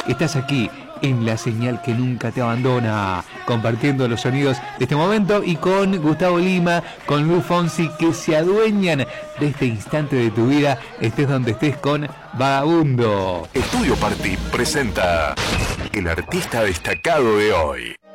estás aquí en la señal que nunca te abandona, compartiendo los sonidos de este momento y con Gustavo Lima, con Lu Fonsi, que se adueñan de este instante de tu vida, estés donde estés, con Vagabundo. Estudio Party presenta el artista destacado de hoy.